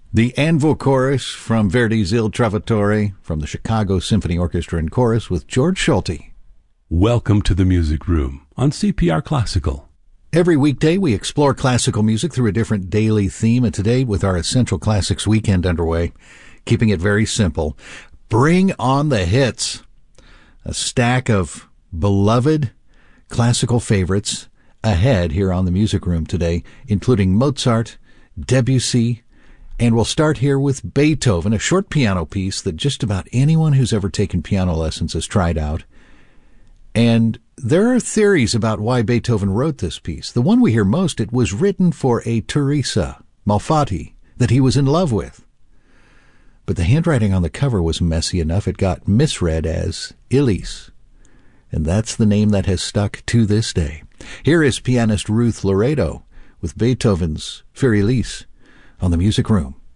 The Anvil Chorus from Verdi's Il Trovatore from the Chicago Symphony Orchestra and Chorus with George Schulte. Welcome to the Music Room on CPR Classical. Every weekday we explore classical music through a different daily theme, and today with our Essential Classics weekend underway, keeping it very simple. Bring on the hits. A stack of beloved classical favorites ahead here on the Music Room today, including Mozart, Debussy, and we'll start here with Beethoven, a short piano piece that just about anyone who's ever taken piano lessons has tried out. And there are theories about why Beethoven wrote this piece. The one we hear most, it was written for a Teresa Malfatti that he was in love with. But the handwriting on the cover was messy enough it got misread as Elise. And that's the name that has stuck to this day. Here is pianist Ruth Laredo with Beethoven's Für Elise on the Music Room.